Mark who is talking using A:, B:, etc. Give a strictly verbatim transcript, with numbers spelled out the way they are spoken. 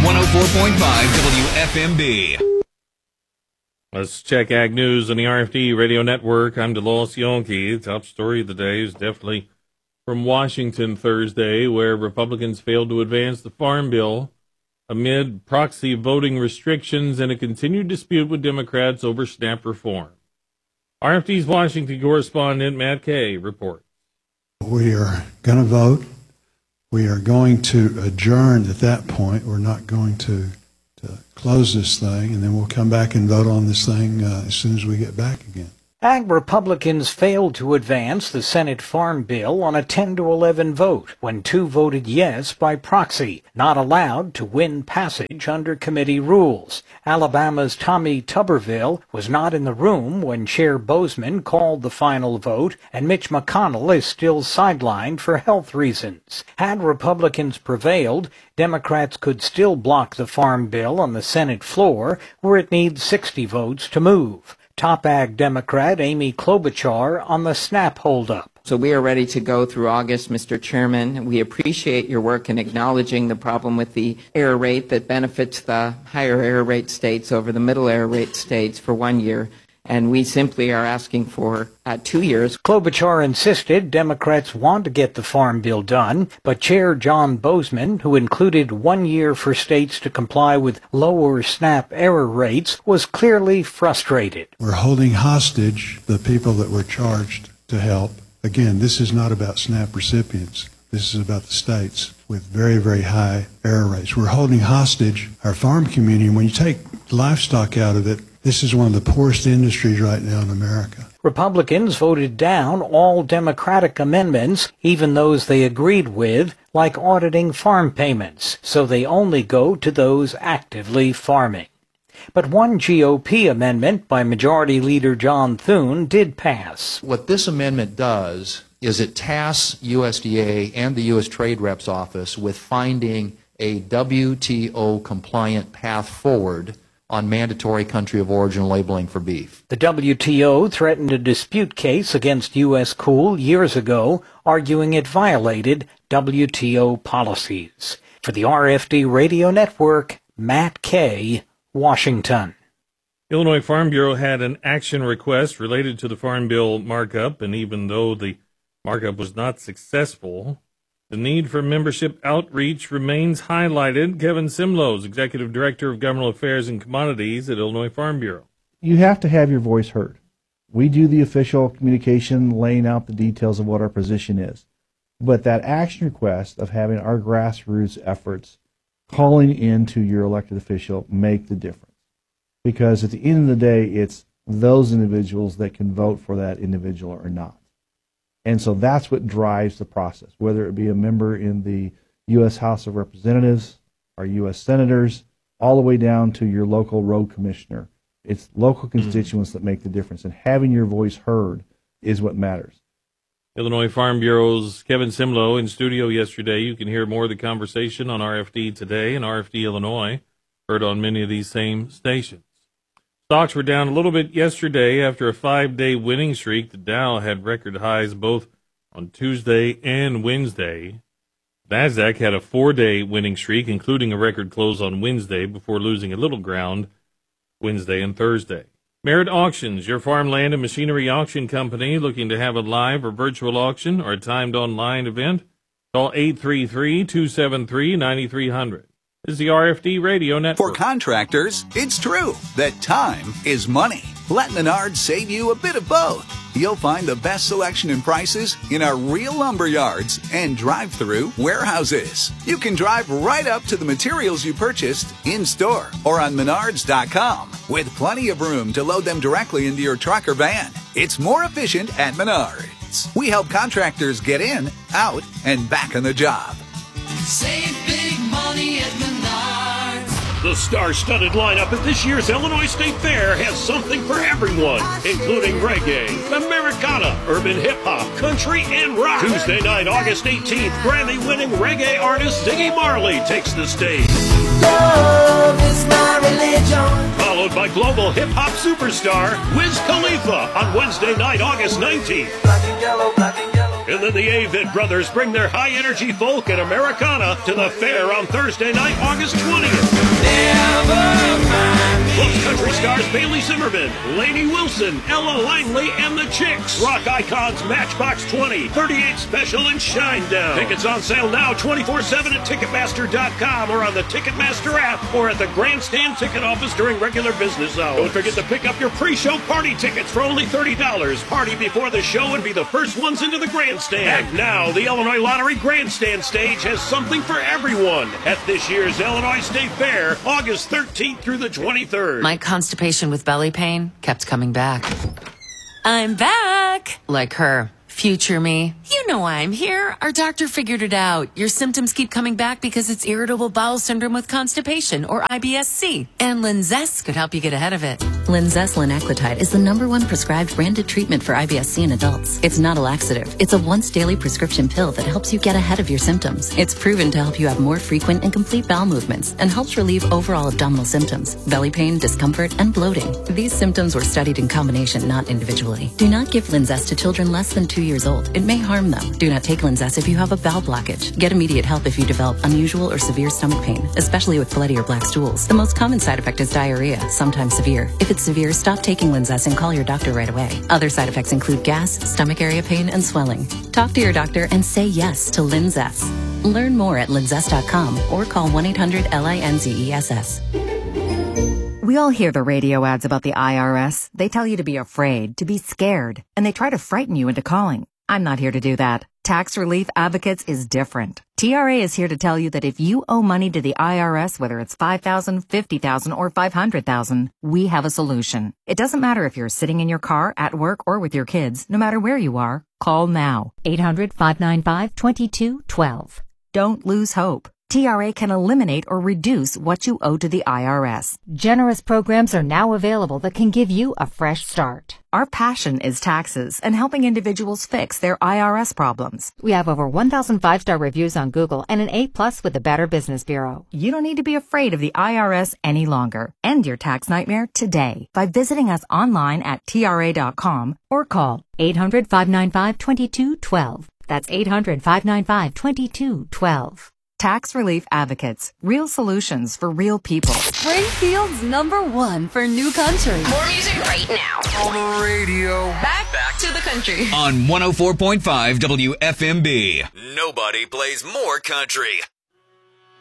A: one oh four point five W F M B.
B: Let's check Ag News on the R F D Radio Network. I'm DeLoss Yonke. The top story of the day is definitely from Washington Thursday, where Republicans failed to advance the Farm Bill amid proxy voting restrictions and a continued dispute with Democrats over SNAP reform. R F D's Washington correspondent Matt Kay reports.
C: We are going to vote. We are going to adjourn at that point. We're not going to, to close this thing, and then we'll come back and vote on this thing uh, as soon as we get back again.
D: Ag Republicans failed to advance the Senate Farm Bill on a ten to eleven vote when two voted yes by proxy, not allowed to win passage under committee rules. Alabama's Tommy Tuberville was not in the room when Chair Bozeman called the final vote, and Mitch McConnell is still sidelined for health reasons. Had Republicans prevailed, Democrats could still block the Farm Bill on the Senate floor, where it needs sixty votes to move. Top Ag Democrat Amy Klobuchar on the SNAP holdup.
E: So we are ready to go through August, Mister Chairman. We appreciate your work in acknowledging the problem with the error rate that benefits the higher error rate states over the middle error rate states for one year. And we simply are asking for uh, two years.
D: Klobuchar insisted Democrats want to get the Farm Bill done, but Chair John Bozeman, who included one year for states to comply with lower SNAP error rates, was clearly frustrated.
C: We're holding hostage the people that were charged to help. Again, this is not about SNAP recipients. This is about the states with very, very high error rates. We're holding hostage our farm community. And when you take livestock out of it, this is one of the poorest industries right now in America.
D: Republicans voted down all Democratic amendments, even those they agreed with, like auditing farm payments, so they only go to those actively farming. But one G O P amendment by Majority Leader John Thune did pass.
F: What this amendment does is it tasks U S D A and the U S Trade Rep's office with finding a W T O-compliant path forward on mandatory country of origin labeling for beef.
D: The W T O threatened a dispute case against U S Cool years ago, arguing it violated W T O policies. For the R F D Radio Network, Matt Kay, Washington.
B: Illinois Farm Bureau had an action request related to the Farm Bill markup, and even though the markup was not successful, the need for membership outreach remains highlighted. Kevin Simlows, Executive Director of Governmental Affairs and Commodities at Illinois Farm Bureau.
G: You have to have your voice heard. We do the official communication, laying out the details of what our position is. But that action request of having our grassroots efforts calling into your elected official make the difference. Because at the end of the day, it's those individuals that can vote for that individual or not. And so that's what drives the process, whether it be a member in the U S House of Representatives, our U S senators, all the way down to your local road commissioner. It's local constituents mm-hmm. that make the difference, and having your voice heard is what matters.
B: Illinois Farm Bureau's Kevin Simlow in studio yesterday. You can hear more of the conversation on R F D Today and R F D Illinois, heard on many of these same stations. Stocks were down a little bit yesterday after a five-day winning streak. The Dow had record highs both on Tuesday and Wednesday. NASDAQ had a four-day winning streak, including a record close on Wednesday, before losing a little ground Wednesday and Thursday. Merit Auctions, your farmland and machinery auction company, looking to have a live or virtual auction or a timed online event? Call eight three three, two seven three, nine three zero zero. This is the R F D Radio Network.
A: For contractors, it's true that time is money. Let Menards save you a bit of both. You'll find the best selection and prices in our real lumber yards and drive-through warehouses. You can drive right up to the materials you purchased in-store or on menards dot com with plenty of room to load them directly into your truck or van. It's more efficient at Menards. We help contractors get in, out, and back on the job.
H: Save big money at Menards.
I: The star-studded lineup at this year's Illinois State Fair has something for everyone, including reggae, Americana, urban hip-hop, country, and rock. Tuesday night, August eighteenth, Grammy-winning reggae artist Ziggy Marley takes the stage.
H: Love is my religion.
I: Followed by global hip-hop superstar Wiz Khalifa on Wednesday night, August nineteenth.
H: Black and yellow, black and yellow.
I: And then the Avett Brothers bring their high-energy folk and Americana to the fair on Thursday night, August twentieth.
H: Never mind.
I: Plus country stars Bailey Zimmerman, Lainey Wilson, Ella Langley, and the Chicks. Rock icons Matchbox twenty, thirty-eight Special, and Shinedown. Tickets on sale now twenty-four seven at Ticketmaster dot com or on the Ticketmaster app or at the Grandstand ticket office during regular business hours. Don't forget to pick up your pre-show party tickets for only thirty dollars. Party before the show and be the first ones into the Grandstand. And now, the Illinois Lottery Grandstand stage has something for everyone at this year's Illinois State Fair, August thirteenth through the twenty-third.
J: My constipation with belly pain kept coming back. I'm back! Like her. Future me. You know I'm here. Our doctor figured it out. Your symptoms keep coming back because it's irritable bowel syndrome with constipation, or I B S C. And Linzess could help you get ahead of it.
K: Linzess linaclotide is the number one prescribed branded treatment for I B S C in adults. It's not a laxative. It's a once daily prescription pill that helps you get ahead of your symptoms. It's proven to help you have more frequent and complete bowel movements and helps relieve overall abdominal symptoms, belly pain, discomfort, and bloating. These symptoms were studied in combination, not individually. Do not give Linzess to children less than two years old. It may harm them. Do not take Linzess if you have a bowel blockage. Get immediate help if you develop unusual or severe stomach pain, especially with bloody or black stools. The most common side effect is diarrhea, sometimes severe. If it's severe, stop taking Linzess and call your doctor right away. Other side effects include gas, stomach area pain, and swelling. Talk to your doctor and say yes to Linzess. Learn more at linzess dot com or call one eight hundred L I N Z E S S.
L: We all hear the radio ads about the I R S. They tell you to be afraid, to be scared, and they try to frighten you into calling. I'm not here to do that. Tax Relief Advocates is different. T R A is here to tell you that if you owe money to the I R S, whether it's five thousand dollars, fifty thousand dollars, or five hundred thousand dollars, we have a solution. It doesn't matter if you're sitting in your car, at work, or with your kids. No matter where you are, call now.
M: eight hundred, five nine five, two two one two.
L: Don't lose hope. T R A can eliminate or reduce what you owe to the I R S.
M: Generous programs are now available that can give you a fresh start.
L: Our passion is taxes and helping individuals fix their I R S problems.
M: We have over one thousand five-star reviews on Google and an A plus with the Better Business Bureau.
L: You don't need to be afraid of the I R S any longer. End your tax nightmare today by visiting us online at T R A dot com or call
M: eight hundred, five nine five, two two one two. That's eight hundred, five nine five, two two one two.
L: Tax Relief Advocates. Real solutions for real people.
N: Springfield's number one for new country.
O: More music right now.
P: On the radio.
O: Back, back to the country.
Q: On one oh four point five W F M B. Nobody plays more country.